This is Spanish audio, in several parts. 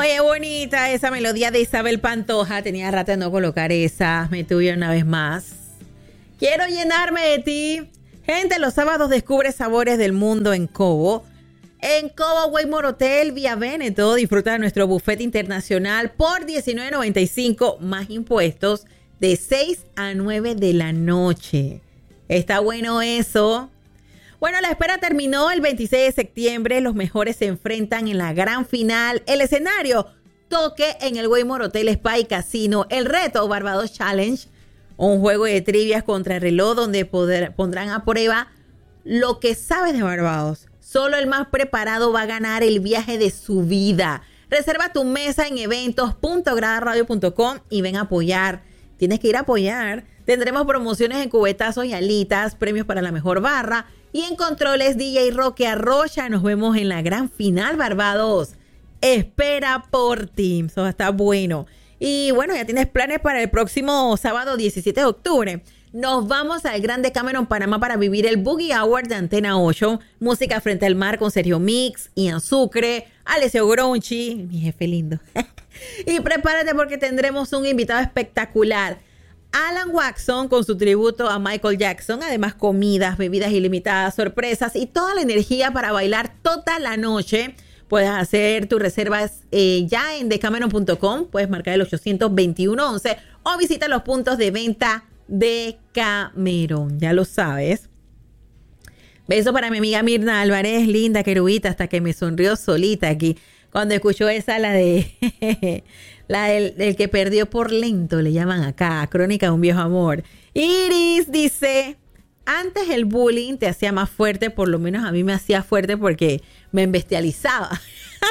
Oye, bonita esa melodía de Isabel Pantoja. Tenía rato de no colocar esa. Me tuve una vez más. Quiero llenarme de ti. Gente, los sábados descubre sabores del mundo en Cobo. En Cobo Waymore Hotel vía Veneto. Disfruta de nuestro buffet internacional por $19.95 más impuestos de 6 a 9 de la noche. Está bueno eso. Bueno, la espera terminó el 26 de septiembre. Los mejores se enfrentan en la gran final. El escenario, toque en el Waymore Hotel Spa y Casino. El reto Barbados Challenge, un juego de trivias contra el reloj donde pondrán a prueba lo que sabes de Barbados. Solo el más preparado va a ganar el viaje de su vida. Reserva tu mesa en eventos.gradaradio.com y ven a apoyar. Tienes que ir a apoyar. Tendremos promociones en cubetazos y alitas, premios para la mejor barra. Y en controles, DJ Roque Arrocha. Nos vemos en la gran final, Barbados. Espera por ti. Eso está bueno. Y bueno, ya tienes planes para el próximo sábado 17 de octubre. Nos vamos al Gran Decameron, Panamá, para vivir el Boogie Hour de Antena 8. Música frente al mar con Sergio Mix, Ian Sucre, Alessio Gronchi, mi jefe lindo. Y prepárate porque tendremos un invitado espectacular. Alan Watson con su tributo a Michael Jackson. Además, comidas, bebidas ilimitadas, sorpresas y toda la energía para bailar toda la noche. Puedes hacer tus reservas ya en decameron.com. Puedes marcar el 821-11 o visita los puntos de venta Decameron. Ya lo sabes. Beso para mi amiga Mirna Álvarez, linda querubita, hasta que me sonrió solita aquí. Cuando escuchó esa, la del que perdió por lento, le llaman acá, Crónica de un viejo amor. Iris dice, antes el bullying te hacía más fuerte, por lo menos a mí me hacía fuerte porque me embestializaba.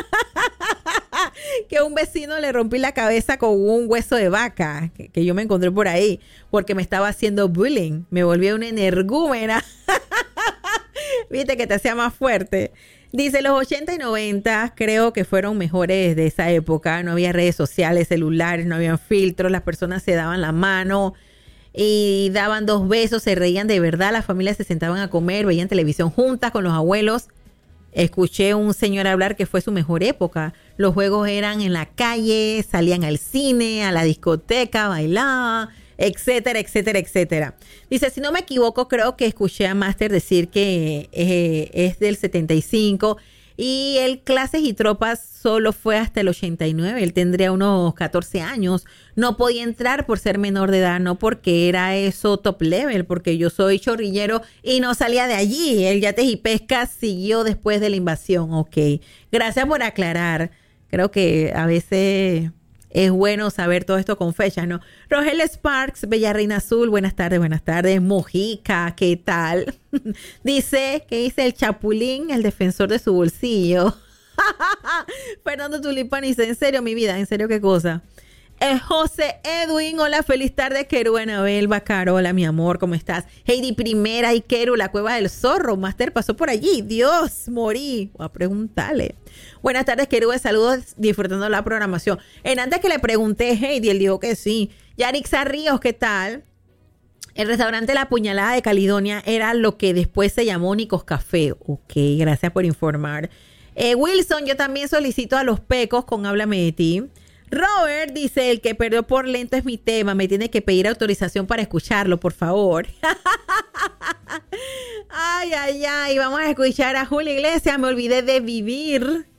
Que un vecino le rompí la cabeza con un hueso de vaca, que yo me encontré por ahí, porque me estaba haciendo bullying. Me volví una energúmena. Viste que te hacía más fuerte. Dice, los 80 y 90 creo que fueron mejores de esa época. No había redes sociales, celulares, no habían filtros. Las personas se daban la mano y daban 2 besos, se reían de verdad. Las familias se sentaban a comer, veían televisión juntas con los abuelos. Escuché un señor hablar que fue su mejor época. Los juegos eran en la calle, salían al cine, a la discoteca, bailaban, etcétera, etcétera, etcétera. Dice, si no me equivoco, creo que escuché a Master decir que es del 75 y el Clases y Tropas solo fue hasta el 89. Él tendría unos 14 años. No podía entrar por ser menor de edad, no porque era eso top level, porque yo soy chorrillero y no salía de allí. El Yates y Pesca siguió después de la invasión. Ok, gracias por aclarar. Creo que a veces es bueno saber todo esto con fechas, ¿no? Rogel Sparks, Bella Reina Azul, buenas tardes, buenas tardes. Mojica, ¿qué tal? Dice, ¿qué dice el Chapulín, el defensor de su bolsillo? Fernando Tulipán dice, ¿en serio, mi vida? ¿En serio qué cosa? José Edwin, hola, feliz tarde, Keru, Anabel, Bacaro, hola, mi amor, ¿cómo estás? Heidi Primera y Keru, la Cueva del Zorro, Master pasó por allí, Dios, morí, voy a preguntarle. Buenas tardes, Keru, saludos, disfrutando la programación. Antes que le pregunté, Heidi, él dijo que sí. Yarixa Ríos, ¿qué tal? El restaurante La Puñalada de Caledonia era lo que después se llamó Nicos Café. Ok, gracias por informar. Wilson, yo también solicito a los pecos con Háblame de ti. Robert dice, el que perdió por lento es mi tema, me tiene que pedir autorización para escucharlo, por favor. Ay, ay, ay, vamos a escuchar a Julio Iglesias, me olvidé de vivir.